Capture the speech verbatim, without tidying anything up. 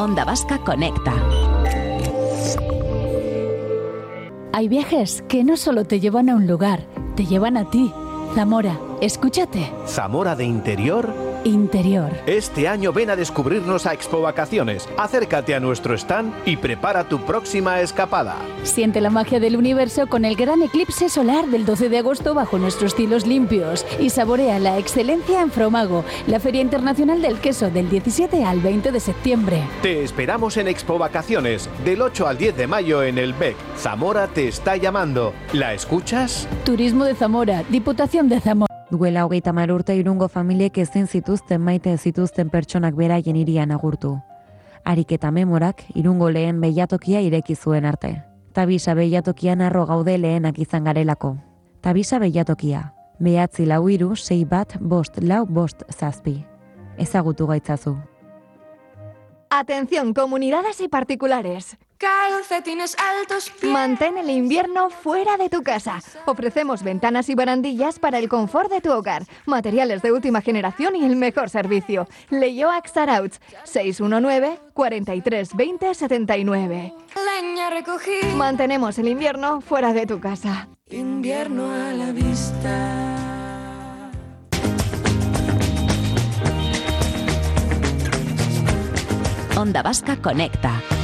Onda Vasca Conecta. Hay viajes que no solo te llevan a un lugar, te llevan a ti. Zamora, escúchate. Zamora de interior. Interior. Este año ven a descubrirnos a Expo Vacaciones. Acércate a nuestro stand y prepara tu próxima escapada. Siente la magia del universo con el gran eclipse solar del doce de agosto bajo nuestros cielos limpios y saborea la excelencia en Fromago, la Feria Internacional del Queso del diecisiete al veinte de septiembre. Te esperamos en Expo Vacaciones del ocho al diez de mayo en el B E C. Zamora te está llamando. ¿La escuchas? Turismo de Zamora, Diputación de Zamora. Duela hogeita hamar urte irungo familiek ezin zituzten maite zituzten pertsonak beraien hirian agurtu. Ariketa memorak irungo lehen beilatokia ireki zuen arte. Tabisa beilatokian harro gaude lehenak izan garelako. Tabisa beilatokia, behatzi lau hiru sei bat bost lau bost zazpi. Ezagutu gaitzazu. Atención, comunidades y particulares. Calcetines altos. Mantén el invierno fuera de tu casa. Ofrecemos ventanas y barandillas para el confort de tu hogar, materiales de última generación y el mejor servicio. Leioac Sarauts, seis uno nueve, cuatro tres dos cero, siete nueve. Leña recogí. Mantenemos el invierno fuera de tu casa. Invierno a la vista. Onda Vasca Conecta.